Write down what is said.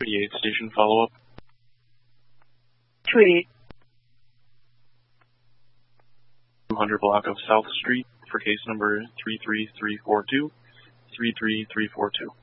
288 station follow-up. 288. 200 block of South Street for case number 33342. 33342.